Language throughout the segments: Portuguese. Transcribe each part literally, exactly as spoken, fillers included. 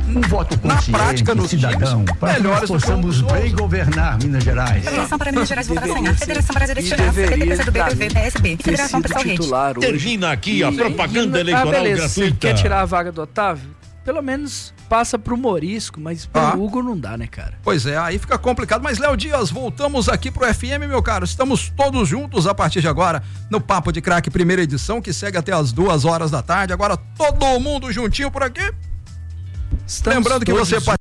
um voto na prática nos cidadão, times para melhores que nós possamos bem governar Minas Gerais. Federação para Minas Gerais votará sem a Federação Brasileira de Segurança, P T, P C do B, P V, P S B, Federação Pessoal Rede. Termina aqui a propaganda e, eleitoral ah, beleza, gratuita. Você quer tirar a vaga do Otávio? Pelo menos passa pro Morisco, mas pro Ah. Hugo não dá, né, cara? Pois é, aí fica complicado. Mas, Léo Dias, voltamos aqui pro F M, meu caro. Estamos todos juntos a partir de agora no Papo de Craque, primeira edição, que segue até as duas horas da tarde. Agora todo mundo juntinho por aqui. Estamos Lembrando que você pode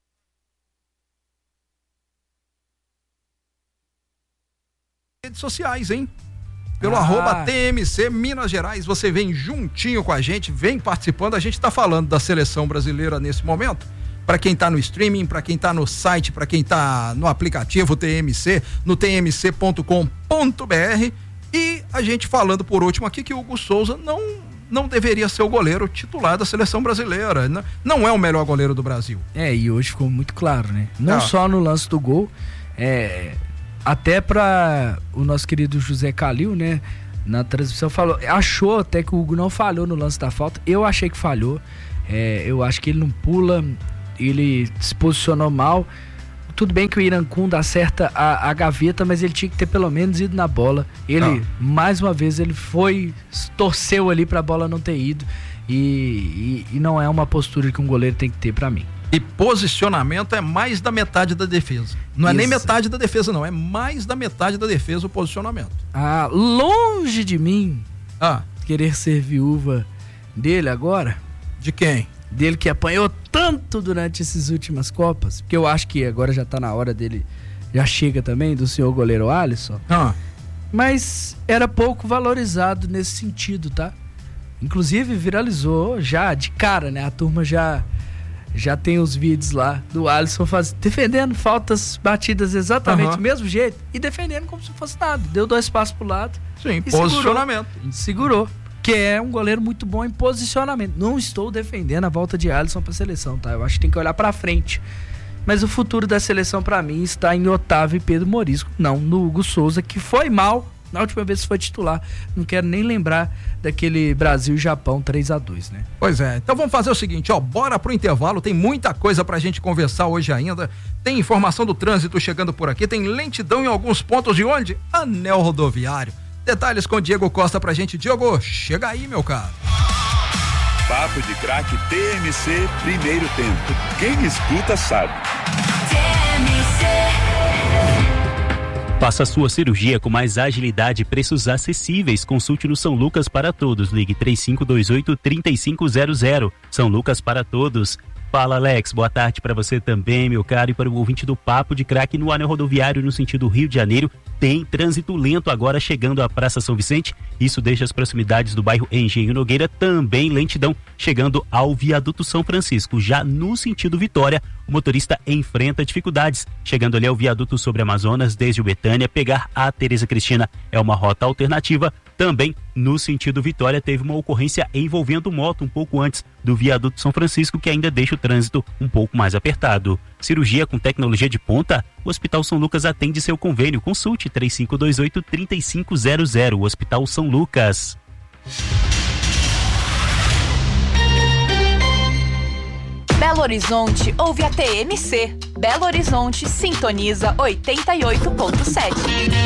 redes sociais, hein? Pelo Ah. arroba T M C Minas Gerais, você vem juntinho com a gente, vem participando. A gente tá falando da seleção brasileira nesse momento. Para quem tá no streaming, para quem tá no site, para quem tá no aplicativo T M C, no t m c ponto com ponto b r. E a gente falando por último aqui que o Hugo Souza não, não deveria ser o goleiro titular da seleção brasileira. Não, não é o melhor goleiro do Brasil. É, e hoje ficou muito claro, né? Não Ah. só no lance do gol, é, até para o nosso querido José Calil, né? Na transmissão falou, achou até que o Hugo não falhou no lance da falta. Eu achei que falhou. É, eu acho que ele não pula, ele se posicionou mal. Tudo bem que o Irankunda acerta a, a gaveta, mas ele tinha que ter pelo menos ido na bola. Ele, Ah. mais uma vez, ele foi, torceu ali pra bola não ter ido. E, e, e não é uma postura que um goleiro tem que ter pra mim. E posicionamento é mais da metade da defesa. Não é nem Isso. metade da defesa, não. É mais da metade da defesa o posicionamento. Ah, longe de mim Ah, querer ser viúva dele agora. de quem? Dele que apanhou tanto durante essas últimas Copas. Porque eu acho que agora já tá na hora dele. Já chega também do senhor goleiro Alisson. Ah, Mas era pouco valorizado nesse sentido, tá? Inclusive viralizou já de cara, né? A turma já já tem os vídeos lá do Alisson faz, defendendo faltas batidas exatamente Aham. do mesmo jeito e defendendo como se fosse nada. Deu dois passos pro lado. sim, E posicionamento. Segurou. Que é um goleiro muito bom em posicionamento. Não estou defendendo a volta de Alisson pra seleção, tá? Eu acho que tem que olhar pra frente. Mas o futuro da seleção pra mim está em Otávio e Pedro Morisco, não no Hugo Souza, que foi mal na última vez que foi titular. Não quero nem lembrar daquele Brasil e Japão três a dois, né? Pois é, então vamos fazer o seguinte, ó, bora pro intervalo, tem muita coisa pra gente conversar hoje ainda, tem informação do trânsito chegando por aqui, tem lentidão em alguns pontos de onde? Anel Rodoviário. Detalhes com o Diego Costa pra gente. Diego, chega aí, meu caro. Papo de Craque T M C, primeiro tempo. Quem escuta sabe. Faça sua cirurgia com mais agilidade e preços acessíveis. Consulte no São Lucas para Todos. Ligue três cinco dois oito, três cinco zero zero. São Lucas para Todos. Fala, Alex. Boa tarde para você também, meu caro, e para o ouvinte do Papo de Craque. No anel rodoviário no sentido Rio de Janeiro, tem trânsito lento agora chegando à Praça São Vicente. Isso deixa as proximidades do bairro Engenho Nogueira também lentidão, chegando ao viaduto São Francisco. Já no sentido Vitória, o motorista enfrenta dificuldades, chegando ali ao viaduto sobre Amazonas, desde o Betânia, pegar a Tereza Cristina é uma rota alternativa. Também no sentido Vitória teve uma ocorrência envolvendo moto um pouco antes do viaduto São Francisco, que ainda deixa o trânsito um pouco mais apertado. Cirurgia com tecnologia de ponta? O Hospital São Lucas atende seu convênio. Consulte três cinco dois oito, três cinco zero zero. Hospital São Lucas. Belo Horizonte ouve a T M C. Belo Horizonte sintoniza oitenta e oito ponto sete.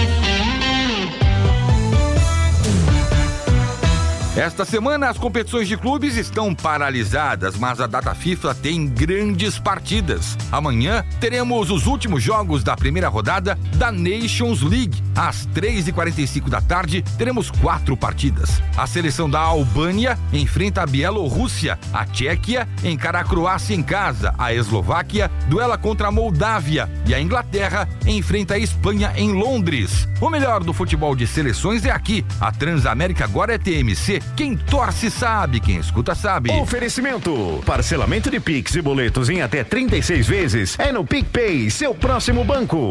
Esta semana as competições de clubes estão paralisadas, mas a data FIFA tem grandes partidas. Amanhã teremos os últimos jogos da primeira rodada da Nations League. Às três e quarenta e cinco da tarde teremos quatro partidas. A seleção da Albânia enfrenta a Bielorrússia, a Tchequia encara a Croácia em casa, a Eslováquia duela contra a Moldávia e a Inglaterra enfrenta a Espanha em Londres. O melhor do futebol de seleções é aqui. A Transamérica agora é T M C. Quem torce sabe, quem escuta sabe. Oferecimento: parcelamento de Pix e boletos em até trinta e seis vezes é no PicPay, seu próximo banco.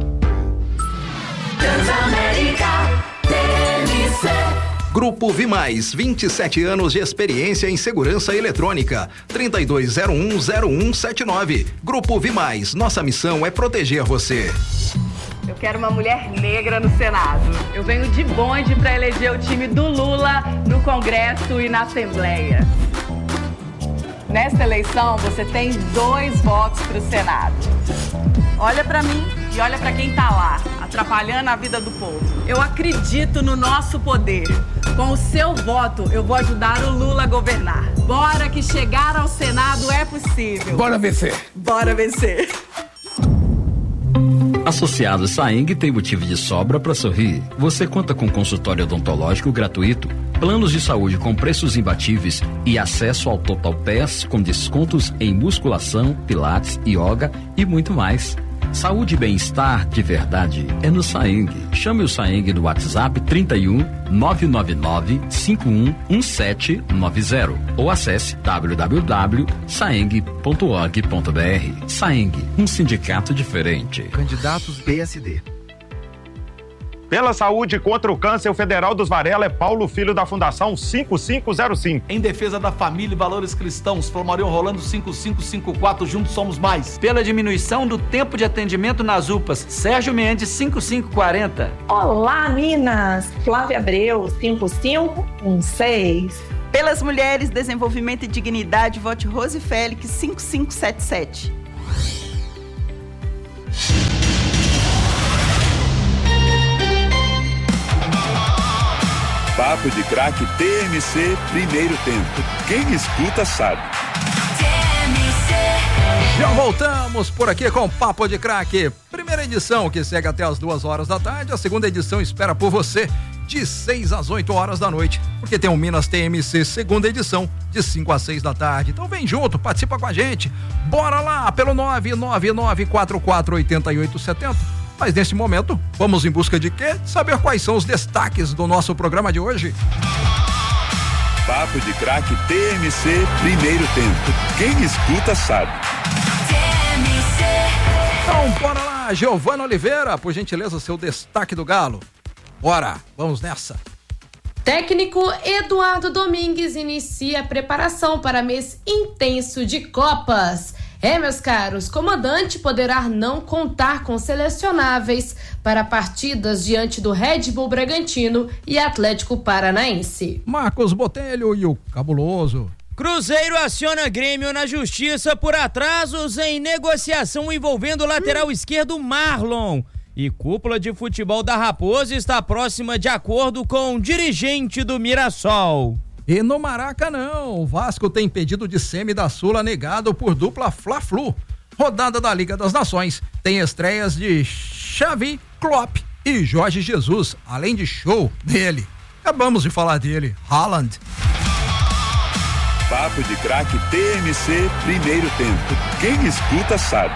Transamérica T M C. Grupo Vimais, vinte e sete anos de experiência em segurança eletrônica. trinta e dois zero um zero um sete nove. Grupo Vimais, nossa missão é proteger você. Eu quero uma mulher negra no Senado. Eu venho de bonde para eleger o time do Lula no Congresso e na Assembleia. Nesta eleição, você tem dois votos para o Senado. Olha para mim e olha para quem tá lá, atrapalhando a vida do povo. Eu acredito no nosso poder. Com o seu voto, eu vou ajudar o Lula a governar. Bora que chegar ao Senado é possível. Bora vencer. Bora vencer. Associado Saeng tem motivo de sobra para sorrir. Você conta com consultório odontológico gratuito, planos de saúde com preços imbatíveis e acesso ao Total Pass com descontos em musculação, pilates, yoga e muito mais. Saúde e bem-estar de verdade é no Saeng. Chame o Saeng no WhatsApp trinta e um, nove nove nove, cinco um um sete nove zero ou acesse w w w ponto saeng ponto org ponto b r. Saeng, um sindicato diferente. Candidatos P S D. Pela saúde contra o câncer, o Federal dos Varela é Paulo Filho da Fundação cinco cinco zero cinco. Em defesa da família e valores cristãos, Flomarion Rolando cinco cinco cinco quatro, juntos somos mais. Pela diminuição do tempo de atendimento nas U P As, Sérgio Mendes cinco cinco quatro zero. Olá, Minas! Flávia Abreu cinco cinco um seis. Pelas mulheres, desenvolvimento e dignidade, vote Rose Félix cinco cinco sete sete. Papo de Craque T M C, primeiro tempo. Quem escuta sabe. Já voltamos por aqui com Papo de Craque, primeira edição que segue até as duas horas da tarde. A segunda edição espera por você de seis às oito horas da noite, porque tem o Minas T M C segunda edição de cinco às seis da tarde. Então vem junto, participa com a gente. Bora lá pelo nove nove nove quatro quatro oito oito sete zero. Mas nesse momento, vamos em busca de quê? Saber quais são os destaques do nosso programa de hoje. Papo de Craque T M C, primeiro tempo. Quem escuta sabe. Então, bora lá, Giovana Oliveira, por gentileza, seu destaque do Galo. Bora, vamos nessa. Técnico Eduardo Domingues inicia a preparação para mês intenso de Copas. É, meus caros, comandante poderá não contar com selecionáveis para partidas diante do Red Bull Bragantino e Atlético Paranaense. Marcos Botelho e o Cabuloso. Cruzeiro aciona Grêmio na justiça por atrasos em negociação envolvendo o lateral esquerdo Marlon. E cúpula de futebol da Raposa está próxima de acordo com o dirigente do Mirassol. E no Maracanã, o Vasco tem pedido de semi da Sula negado por dupla Fla-Flu. Rodada da Liga das Nações tem estreias de Xavi, Klopp e Jorge Jesus, além de show dele. Acabamos de falar dele, Haaland. Papo de Craque T M C, primeiro tempo. Quem escuta sabe.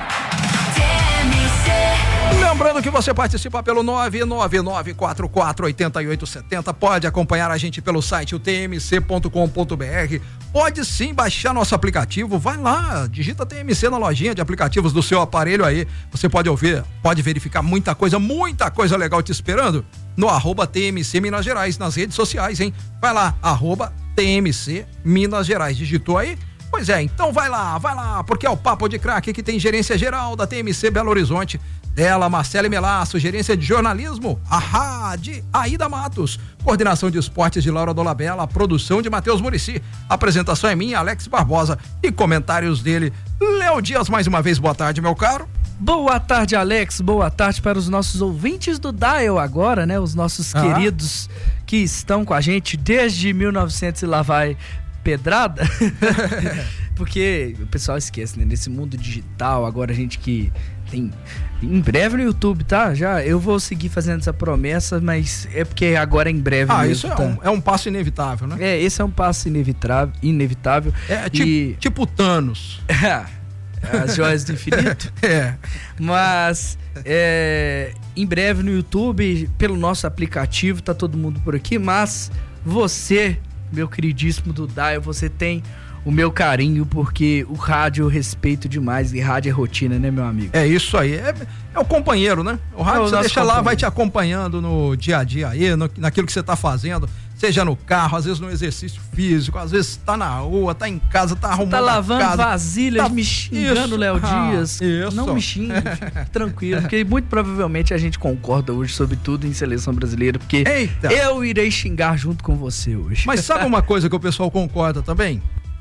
Lembrando que você participa pelo nove nove nove quatro quatro oito oito sete zero, pode acompanhar a gente pelo site u t m c ponto com ponto b r, pode sim baixar nosso aplicativo, vai lá, digita T M C na lojinha de aplicativos do seu aparelho aí, você pode ouvir, pode verificar muita coisa, muita coisa legal te esperando no arroba T M C Minas Gerais, nas redes sociais, hein? Vai lá, arroba T M C Minas Gerais, digitou aí? Pois é, então vai lá, vai lá, porque é o Papo de Craque que tem gerência geral da T M C Belo Horizonte, dela, Marcele Melasso, gerência de jornalismo, ahá, de Aida Matos, coordenação de esportes de Laura Dolabella, produção de Matheus Murici, apresentação é minha, Alex Barbosa, e comentários dele, Léo Dias. Mais uma vez, boa tarde, meu caro. Boa tarde, Alex, boa tarde para os nossos ouvintes do Dial agora, né, os nossos ah. queridos que estão com a gente desde mil e novecentos e lá vai pedrada, porque o pessoal esquece, né? Nesse mundo digital, agora a gente que tem em breve no YouTube, tá? Já eu vou seguir fazendo essa promessa, mas é porque agora é em breve ah, mesmo, isso é, tá? um, é um passo inevitável, né? É, esse é um passo inevitável, inevitável. É tipo, e... tipo Thanos. As joias do infinito. É. Mas é, em breve no YouTube, pelo nosso aplicativo, tá todo mundo por aqui, mas você, meu queridíssimo do Dial, você tem o meu carinho, porque o rádio eu respeito demais, e rádio é rotina, né, meu amigo? É isso aí, é, é o companheiro, né? O rádio é o você deixa companheiro. Lá, vai te acompanhando no dia a dia aí, no, naquilo que você tá fazendo, seja no carro, às vezes no exercício físico, às vezes tá na rua, tá em casa, tá arrumando tá lavando a casa, vasilhas, tá... me xingando, Léo ah, Dias. Isso. Não me xingue, fique tranquilo, porque muito provavelmente a gente concorda hoje sobre tudo em seleção brasileira, porque Eita. eu irei xingar junto com você hoje. Mas sabe uma coisa que o pessoal concorda também?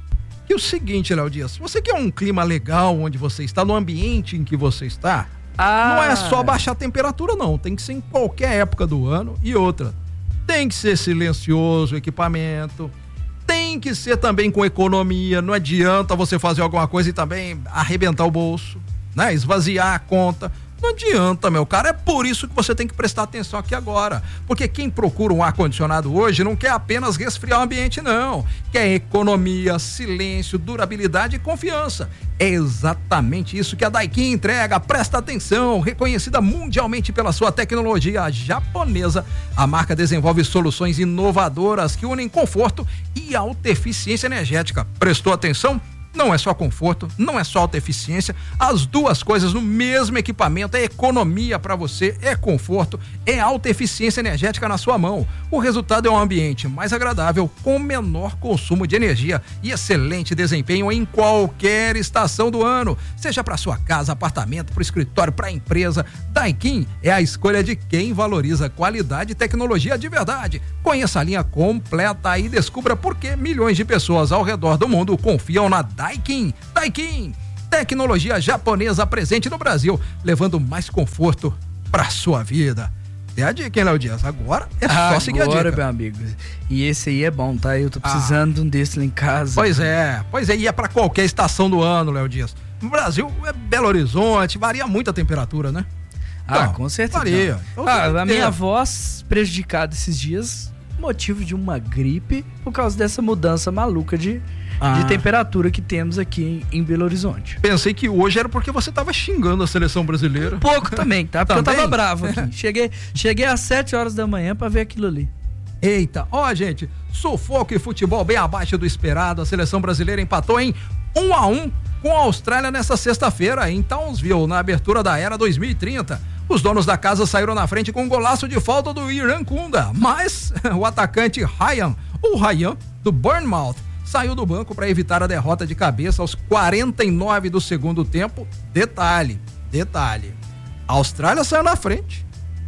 que o seguinte, Léo Dias, se você quer um clima legal onde você está, no ambiente em que você está, ah. não é só baixar a temperatura, não. Tem que ser em qualquer época do ano. E outra, tem que ser silencioso o equipamento, tem que ser também com economia. Não adianta você fazer alguma coisa e também arrebentar o bolso, né? Esvaziar a conta. Não adianta, meu cara, é por isso que você tem que prestar atenção aqui agora, porque quem procura um ar-condicionado hoje não quer apenas resfriar o ambiente, não, quer economia, silêncio, durabilidade e confiança. É exatamente isso que a Daikin entrega. Presta atenção, reconhecida mundialmente pela sua tecnologia japonesa, a marca desenvolve soluções inovadoras que unem conforto e alta eficiência energética. Prestou atenção? Não é só conforto, não é só alta eficiência, as duas coisas no mesmo equipamento. É economia para você, é conforto, é alta eficiência energética na sua mão. O resultado é um ambiente mais agradável, com menor consumo de energia e excelente desempenho em qualquer estação do ano, seja para sua casa, apartamento, para o escritório, para a empresa. Daikin é a escolha de quem valoriza qualidade e tecnologia de verdade. Conheça a linha completa e descubra por que milhões de pessoas ao redor do mundo confiam na Daikin. Daikin, tecnologia japonesa presente no Brasil, levando mais conforto para sua vida. É a dica, hein, Léo Dias? Agora é só Agora, seguir a dica. meu amigo. E esse aí é bom, tá? Eu tô precisando ah. de um desse lá em casa. Pois é, pois é, e é para qualquer estação do ano, Léo Dias. No Brasil, é Belo Horizonte, varia muito a temperatura, né? Ah, então, com certeza. Varia. Então, ah, a minha voz prejudicada esses dias, motivo de uma gripe, por causa dessa mudança maluca de... Ah. de temperatura que temos aqui em, em Belo Horizonte. Pensei que hoje era porque você tava xingando a seleção brasileira. Um pouco também, tá? Porque também? eu tava bravo aqui. Cheguei, cheguei às sete horas da manhã pra ver aquilo ali. Eita, ó, gente, sufoco e futebol bem abaixo do esperado. A seleção brasileira empatou em um a um com a Austrália nessa sexta-feira em Townsville, na abertura da Era dois mil e trinta. Os donos da casa saíram na frente com um golaço de falta do Irankunda, mas o atacante Ryan, o Ryan, do Bournemouth, saiu do banco para evitar a derrota de cabeça aos quarenta e nove do segundo tempo. Detalhe, detalhe, a Austrália saiu na frente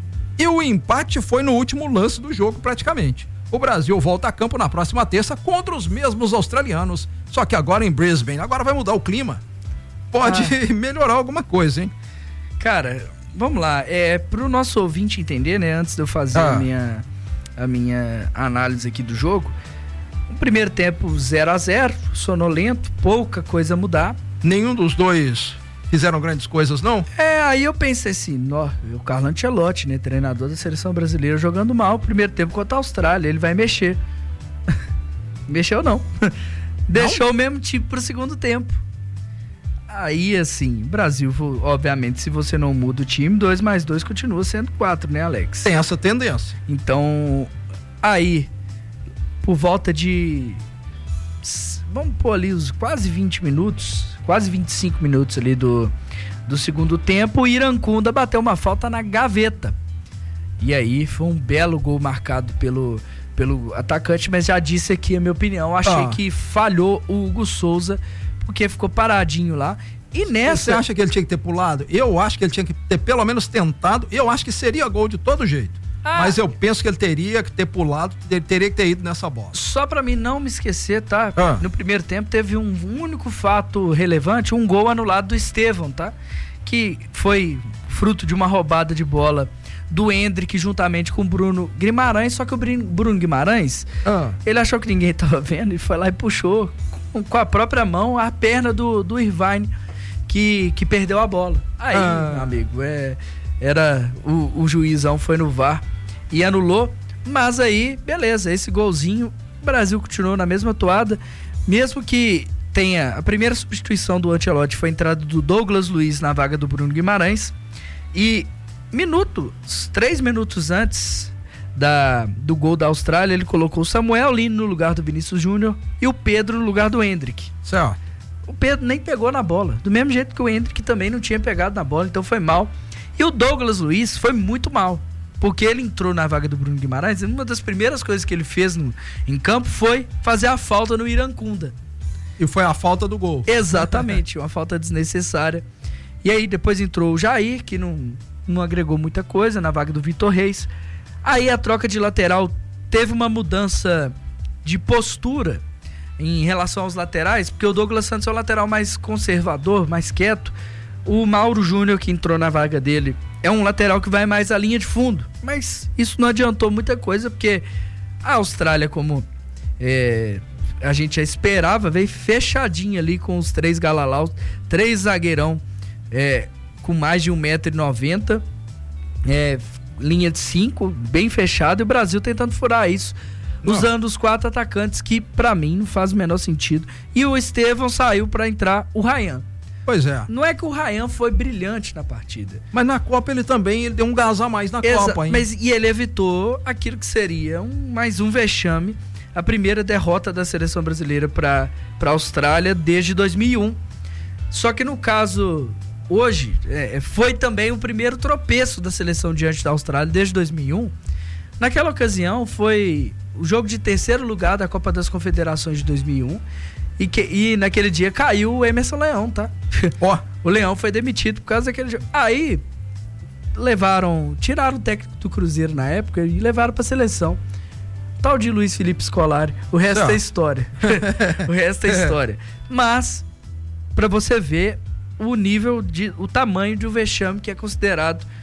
e o empate foi no último lance do jogo praticamente. O Brasil volta a campo na próxima terça contra os mesmos australianos, só que agora em Brisbane. Agora vai mudar o clima, pode ah. melhorar alguma coisa, hein? Cara, vamos lá, é pro nosso ouvinte entender, né, antes de eu fazer ah. a minha a minha análise aqui do jogo. O primeiro tempo zero a zero, sonolento, pouca coisa a mudar. Nenhum dos dois fizeram grandes coisas, não? É, aí eu pensei assim, ó, o Carlo Ancelotti, né, treinador da seleção brasileira, jogando mal, primeiro tempo contra a Austrália, ele vai mexer. Mexeu não. Deixou não? o mesmo tipo pro segundo tempo. Aí, assim, Brasil, obviamente, se você não muda o time, dois mais dois continua sendo quatro, né, Alex? Tem essa tendência. Então, aí... por volta de, vamos pôr ali os quase vinte minutos, quase vinte e cinco minutos ali do, do segundo tempo, o Irankunda bateu uma falta na gaveta. E aí foi um belo gol marcado pelo, pelo atacante, mas já disse aqui a minha opinião, achei ah. que falhou o Hugo Souza, porque ficou paradinho lá. E nessa... Você acha que ele tinha que ter pulado? Eu acho que ele tinha que ter pelo menos tentado, eu acho que seria gol de todo jeito. Ah. Mas eu penso que ele teria que ter pulado, ele teria que ter ido nessa bola. Só pra mim não me esquecer, tá? Ah. No primeiro tempo teve um único fato relevante, um gol anulado do Estevão, tá? Que foi fruto de uma roubada de bola do Hendrick juntamente com o Bruno Guimarães, só que o Bruno Guimarães, ah. ele achou que ninguém tava vendo e foi lá e puxou com, com a própria mão a perna do, do Irvine, que, que perdeu a bola. Aí, ah. meu amigo, é... Era o, o juizão foi no V A R e anulou, mas aí, beleza, esse golzinho, o Brasil continuou na mesma toada, mesmo que tenha a primeira substituição do Ancelotti foi a entrada do Douglas Luiz na vaga do Bruno Guimarães, e minutos, três minutos antes da, do gol da Austrália, ele colocou o Samuel Lino no lugar do Vinícius Júnior e o Pedro no lugar do Hendrick. Certo. O Pedro nem pegou na bola, do mesmo jeito que o Hendrick também não tinha pegado na bola, então foi mal. E o Douglas Luiz foi muito mal, porque ele entrou na vaga do Bruno Guimarães e uma das primeiras coisas que ele fez no, em campo foi fazer a falta no Irankunda. E foi a falta do gol. Exatamente, uma falta desnecessária. E aí depois entrou o Jair, que não, não agregou muita coisa, na vaga do Vitor Reis. Aí a troca de lateral teve uma mudança de postura em relação aos laterais, porque o Douglas Santos é o lateral mais conservador, mais quieto. O Mauro Júnior, que entrou na vaga dele, é um lateral que vai mais à linha de fundo. Mas isso não adiantou muita coisa, porque a Austrália, como é, a gente já esperava, veio fechadinha ali com os três galalaus, três zagueirão é, com mais de um metro e noventa, é, linha de cinco, bem fechado, e o Brasil tentando furar isso. Não. Usando os quatro atacantes, que pra mim não faz o menor sentido. E o Estevão saiu pra entrar o Ryan. Pois é. Não é que o Ryan foi brilhante na partida. Mas na Copa ele também ele deu um gás a mais na Exa- Copa, hein? Mas e ele evitou aquilo que seria um, mais um vexame, a primeira derrota da seleção brasileira pra, pra Austrália desde dois mil e um. Só que no caso, hoje, é, foi também o primeiro tropeço da seleção diante da Austrália desde dois mil e um. Naquela ocasião foi o jogo de terceiro lugar da Copa das Confederações de dois mil e um e, que, e naquele dia caiu o Emerson Leão, tá? Ó, o Leão foi demitido por causa daquele jogo. Aí levaram, tiraram o técnico do Cruzeiro na época e levaram pra seleção. Tal de Luiz Felipe Scolari. O resto Não. é história. O resto é história. Mas, pra você ver o nível, de, o tamanho de um vexame que é considerado